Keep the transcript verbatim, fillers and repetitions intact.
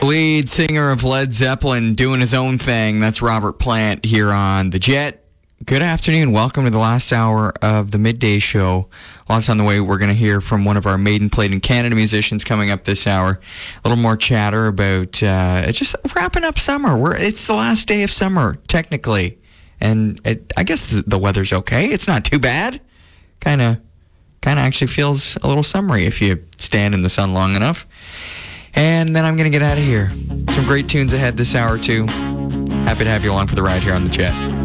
Lead singer of Led Zeppelin doing his own thing. That's Robert Plant here on The Jet. Good afternoon. Welcome to the last hour of the midday show. Lots on the way. We're going to hear from one of our Maiden Played in Canada musicians coming up this hour. A little more chatter about uh, just wrapping up summer. We're, it's the last day of summer, technically. And it, I guess the, the weather's okay. It's not too bad. Kind of kind of actually feels a little summery if you stand in the sun long enough. And then I'm going to get out of here. Some great tunes ahead this hour, too. Happy to have you along for the ride here on The Jet.